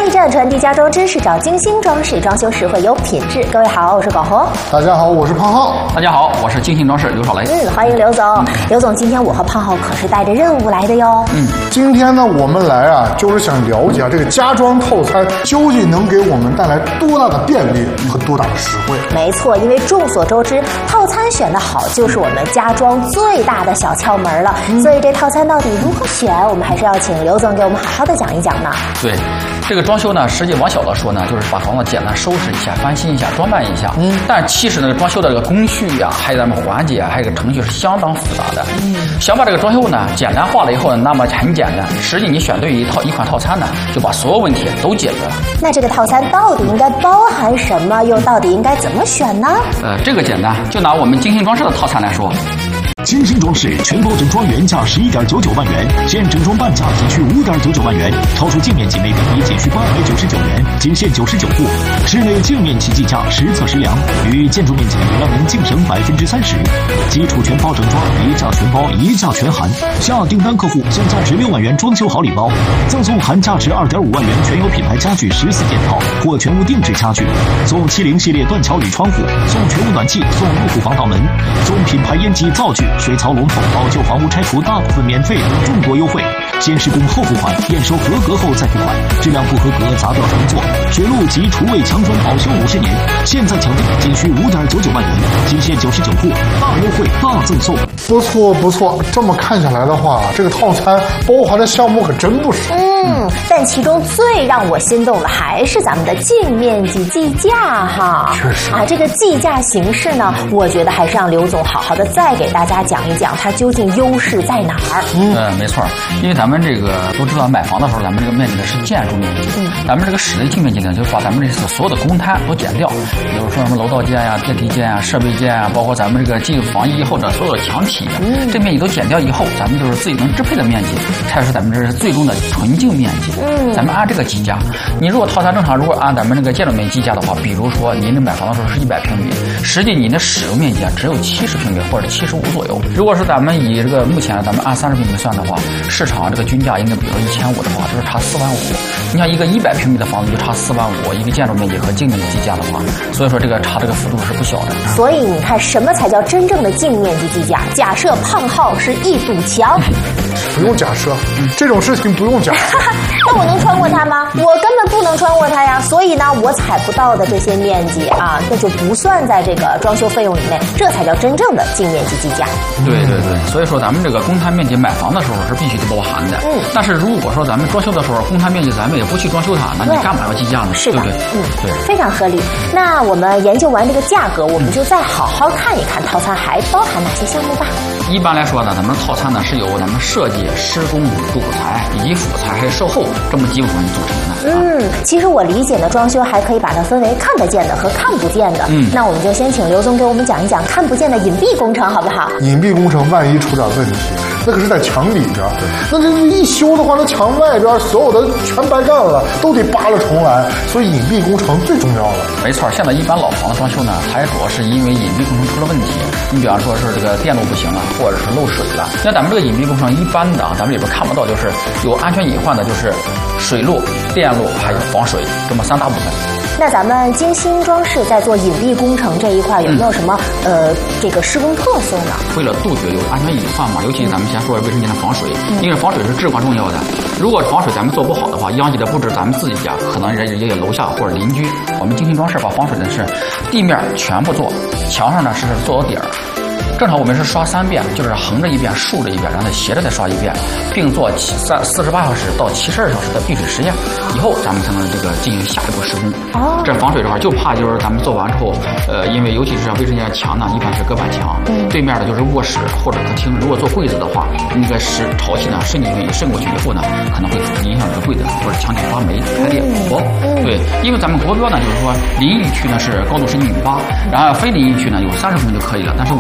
认真传递家装知识，找精心装饰，装修实惠有品质。各位好，我是广红。 大家好，我是胖浩。 大家好，我是精心装饰刘少雷。 欢迎刘总。刘总，今天我和胖浩可是带着任务来的哟。 今天呢，我们来啊，就是想了解这个家装套餐究竟能给我们带来多大的便利和多大的实惠。 没错，因为众所周知，套餐选得好就是我们家装最大的小窍门了。所以这套餐到底如何选，我们还是要请刘总给我们好好的讲一讲呢。 对，这个装修呢，实际往小了说呢，就是把房子简单收拾一下、翻新一下、装扮一下。但其实呢，装修的这个工序呀，还有咱们环节，还有这个程序是相当复杂的。想把这个装修呢简单化了以后呢，那么很简单。实际你选对一款套餐呢，就把所有问题都解决了。 那这个套餐到底应该包含什么？又到底应该怎么选呢？ 这个简单，就拿我们精心装饰的套餐来说。 精心装饰全包整装原价11.99万元，现整装半价仅需5.99万元，超出净面积每平米仅需899元，仅限99户。室内净面积计价实测实量，与建筑面积让您净省30%。基础全包整装，一价全包，一价全含。下订单客户享价值6万元装修好礼包，赠送含价值2.5万元全有品牌家具14件套或全屋定制家具，送70系列断桥铝窗户，送全屋暖气，送入户防盗门，送品牌烟机灶具、水槽龙头，老旧房屋拆除大部分免费等众多优惠。先施工后付款，验收合格后再付款，质量不合格砸掉重做。水路及厨卫墙砖保修50年，现在抢订仅需5.99万元，仅限99户，大优惠大赠送。 不错不错，这么看下来的话，这个套餐包含的项目可真不少。 但其中最让我心动的还是咱们的净面积计价哈。 确实这个计价形式呢，我觉得还是让刘总好好的再给大家讲一讲，它究竟优势在哪儿。 没错，因为咱们这个都知道，买房的时候咱们这个面积呢是建筑面积，咱们这个室内净面积呢，就是把咱们这所有的公摊都减掉，比如说什么楼道间呀、电梯间呀、设备间呀，包括咱们这个进房以后的所有的墙体，这面积都减掉以后，咱们就是自己能支配的面积，才是咱们这是最终的纯净面积。咱们按这个计价。你如果套餐正常，如果按咱们这个建筑面积计价的话，比如说您这买房的时候是100平米，实际你的使用面积只有70平米或者75左右。如果是咱们以这个目前咱们按30平米算的话，市场这个均价应该比如说1500的话，就是差4万5。你像一个100平米的房子就差4万5，一个建筑面积和净面积计价的话，所以说这个差这个幅度是不小的。 所以你看，什么才叫真正的净面积计价？假设胖浩是一堵墙， 不用假设，这种事情不用假设。 那我能穿过它吗？我根本不能穿过它呀。所以呢，我踩不到的这些面积啊，那就不算在这个装修费用里面，这才叫真正的净面积计价。 对，所以说咱们这个公摊面积买房的时候是必须得包含的。但是如果说咱们装修的时候公摊面积咱们也不去装修它，那你干嘛要计价呢？ 是的， 对不对？对， 非常合理。那我们研究完这个价格，我们就再好好看一看套餐还包含哪些项目吧。 一般来说呢，咱们套餐呢是由咱们设计、施工、主材以及辅材还有售后这么几部分组成的。 其实我理解的装修还可以把它分为看得见的和看不见的。那我们就先请刘总给我们讲一讲看不见的隐蔽工程，好不好？ 隐蔽工程万一出点问题，那可是在墙里边，那这一修的话，那墙外边所有的全白干了，都得扒了重来。所以隐蔽工程最重要了。 没错，现在一般老房子装修呢，它也主要是因为隐蔽工程出了问题。你比方说是这个电路不行了，或者是漏水了。那咱们这个隐蔽工程一般的咱们里边看不到，就是有安全隐患的，就是水路、电路还有防水这么3大部分。 那咱们精心装饰在做隐蔽工程这一块有没有什么这个施工特色呢？ 为了杜绝有安全隐患嘛，尤其咱们先说卫生间的防水，因为防水是至关重要的。如果防水咱们做不好的话，央企的不止咱们自己家，可能也有楼下或者邻居。我们精心装饰把防水的是地面全部做，墙上呢是做到底儿。正常我们是刷3遍，就是横着一遍、竖着一遍，然后再斜着再刷一遍，并做48小时到72小时的闭水实验，以后咱们才能这个进行下一步施工。这防水这块就怕就是咱们做完之后，因为尤其是卫生间墙呢，一般是隔板墙，对面的就是卧室或者客厅。如果做柜子的话，那个潮气呢渗过去以后呢，可能会影响这个柜子或者墙体发霉、开裂、剥。对，因为咱们国标呢就是说淋浴区呢是高度是1.8米，然后非淋浴区呢有30公分就可以了，但是我们公司呢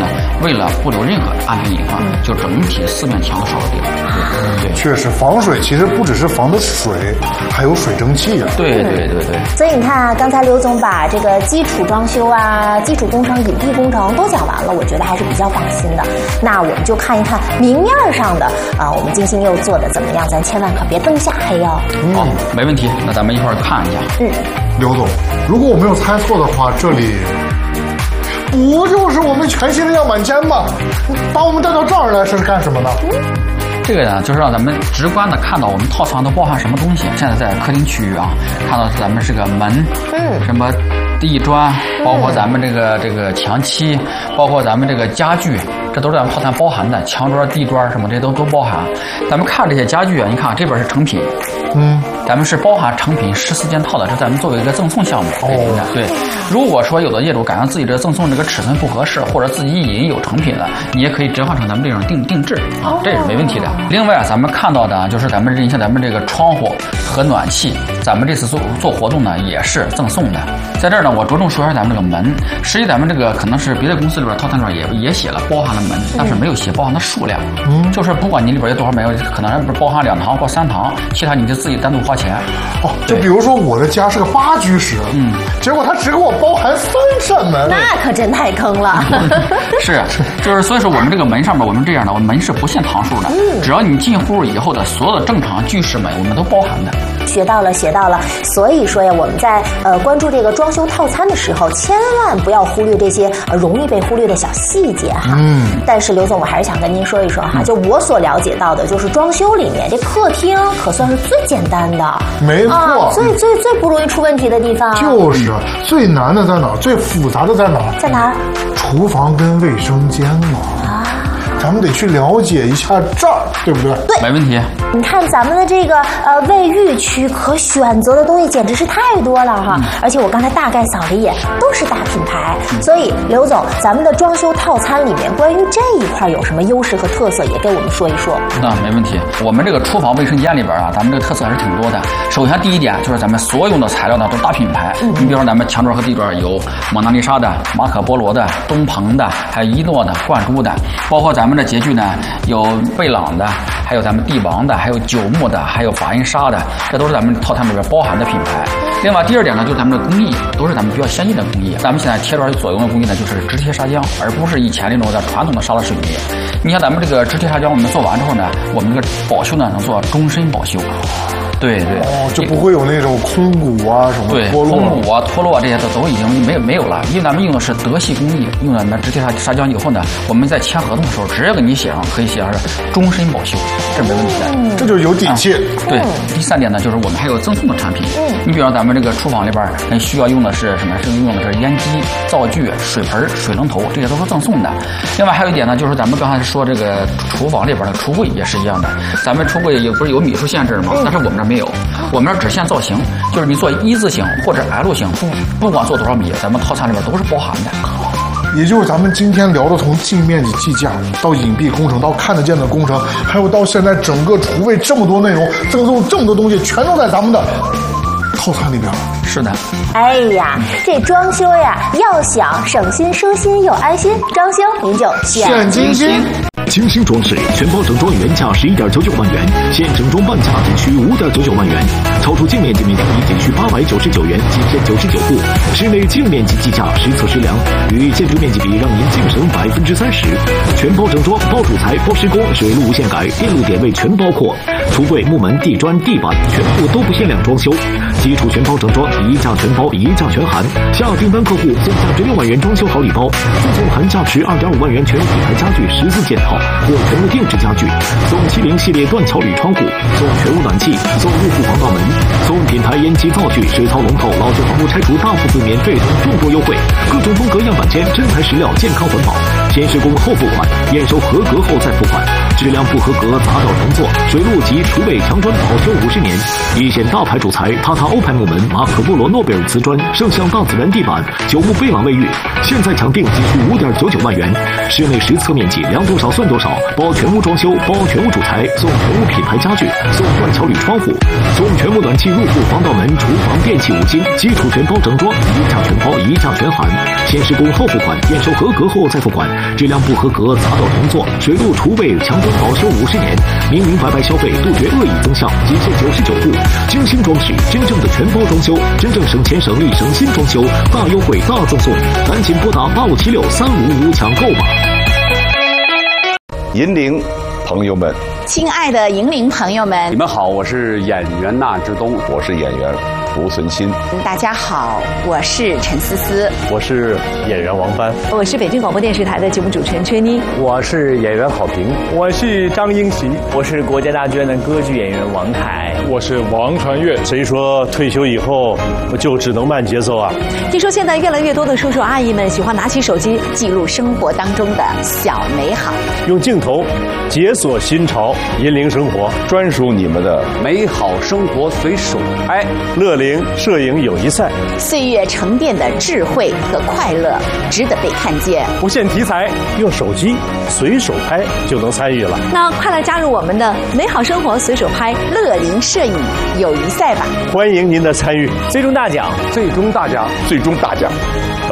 呢，为了不留任何安全隐患，就整体4面墙都烧了掉。对， 确实，防水其实不只是防的水，还有水蒸气啊。 对。 所以你看啊，刚才刘总把这个基础装修啊、基础工程、隐蔽工程都讲完了，我觉得还是比较放心的。那我们就看一看明面上的我们金星又做的怎么样，咱千万可别灯下黑哦。 好，没问题。那咱们一块儿看一下。 刘总，如果我没有猜错的话，这里不就是我们全新的样板间吗？把我们带到这儿来是干什么呢？ 这个呢，就是让咱们直观的看到我们套餐都包含什么东西。现在在客厅区域啊，看到咱们这个门，什么地砖，包括咱们这个墙漆，包括咱们这个家具，这都是咱们套餐包含的。墙桌、地砖什么这都包含。咱们看这些家具啊，你看这边是成品，咱们是包含成品14件套的，这咱们作为一个赠送项目。对，如果说有的业主感觉自己这赠送这个尺寸不合适，或者自己已经有成品了，你也可以折换成咱们这种定制啊，这也是没问题的。另外咱们看到的就是咱们像咱们这个窗户和暖气，咱们这次做活动呢也是赠送的。在这儿呢，我着重说一下咱们这个门。实际咱们这个可能是别的公司里边套餐里边也写了包含了门，但是没有写包含的数量。就是不管你里边有多少门，可能包含2堂或3堂，其他你就自己单独花钱。 就比如说我的家是个8居室，结果他只给我包含3扇门， 那可真太坑了。 就是所以说我们这个门上面我们这样的，我们门是不限堂数的，只要你进户以后的所有的正常居室门我们都包含的。 学到了。所以说呀，我们在关注这个装修套餐的时候，千万不要忽略这些容易被忽略的小细节哈。但是刘总，我还是想跟您说一说哈，就我所了解到的，就是装修里面这客厅可算是最简单的， 没错， 最不容易出问题的地方。 就是最难的在哪儿？最复杂的在哪儿？ 在哪儿？ 厨房跟卫生间嘛。咱们得去了解一下这儿，对不对？ 对， 没问题。 你看咱们的这个卫浴区可选择的东西简直是太多了哈，而且我刚才大概扫了一眼，都是大品牌。所以刘总，咱们的装修套餐里面关于这一块有什么优势和特色，也给我们说一说。 没问题。我们这个厨房卫生间里边啊，咱们这个特色还是挺多的。首先第一点就是咱们所用的材料呢都是大品牌，你比如说咱们墙桌和地砖有蒙娜丽莎的、马可波罗的、东鹏的，还有一诺的、冠珠的，包括咱们的洁具呢有贝朗的，还有咱们帝王的，还有九牧的，还有法印沙的，这都是咱们套餐里边包含的品牌。另外第二点呢，就是咱们的工艺都是咱们比较先进的工艺。咱们现在贴砖所用的工艺呢，就是直贴砂浆，而不是以前那种的传统的砂拉式工艺。你像咱们这个直贴砂浆，我们做完之后呢，我们这个保修呢能做终身保修。对， 就不会有那种空鼓啊什么脱落， 空鼓啊脱落这些都已经没有了，因为咱们用的是德系工艺，用咱们直贴砂浆以后呢，我们在签合同的时候，只要给你写上，可以写上是终身保修，这没问题的， 这就有底气。 对，第三点呢，就是我们还有赠送的产品。你比方咱们这个厨房里边需要用的是什么？是用的是烟机、灶具、水盆、水龙头，这些都是赠送的。另外还有一点呢，就是咱们刚才说这个厨房里边的橱柜也是一样的，咱们橱柜不是有米数限制吗？但是我们这没有，我们这只限造型，就是你做一字形或者 L 型，不管做多少米，咱们套餐里边都是包含的。 也就是咱们今天聊的，从净面积计价到隐蔽工程，到看得见的工程，还有到现在整个厨卫这么多内容，赠送这么多东西，全都在咱们的套餐里边。 是的。 哎呀，这装修呀，要想省心、舒心又安心，装修您就选金星。 精心装饰全包整装原价11.99万元，现整装半价仅需5.99万元，超出净面积每平米仅需899元，仅限99户。室内净面积计价实测实量，与建筑面积比让您净省30%。全包整装，包主材、包施工、水路无限改，电路点位全包括。橱柜、木门、地砖、地板全部都不限量装修，基础全包整装，一价全包，一价全含。下订单客户送价值6万元装修好礼包，附送含价值2.5万元全品牌家具14件套。或全屋定制家具，送70系列断桥铝窗户，送全屋暖气，送入户防盗门，送品牌烟机灶具、水槽龙头、老旧房屋拆除大部分免费等众多优惠。各种风格样板间，真材实料，健康环保，先施工后付款，验收合格后再付款。质量不合格砸倒重做，水路及厨卫墙砖保修50年。一线大牌主材，塔塔欧派木门、马可波罗诺贝尔瓷砖、圣象大自然地板、九牧贝朗卫浴，现在抢订仅需5.99万元。室内实测面积量多少算多少，包全屋装修，包全屋主材，送全屋品牌家具，送断桥铝窗户，送全屋暖气入户防盗门厨房电器5金，基础全包整装，一价全包，一价全含，先施工后付款，验收合格后再付款，质量不合格砸掉重做，水陆储备强装保修50年，明明白白消费，杜绝恶意增项，仅限99户，精心装饰，真正的全包装修，真正省钱省力省心装修，大优惠大赠送，赶紧拨打85763555抢购吧！ 银陵朋友们， 亲爱的银陵朋友们， 你们好，我是演员纳之东， 我是演员胡存新。 大家好，我是陈思思， 我是演员王帆， 我是北京广播电视台的节目主持人崔妮， 我是演员郝平， 我是张英奇， 我是国家大剧院的歌剧演员王凯， 我是王传岳。 谁说退休以后就只能慢节奏啊？ 听说现在越来越多的叔叔阿姨们喜欢拿起手机记录生活当中的小美好， 用镜头解锁新潮，引领生活， 专属你们的美好生活随手拍。 乐龄摄影友谊赛， 岁月沉淀的智慧和快乐值得被看见。 不限题材，用手机随手拍就能参与了。 那快来加入我们的美好生活随手拍乐龄摄影友谊赛吧！ 欢迎您的参与， 最终大奖， 最终大奖， 最终大奖。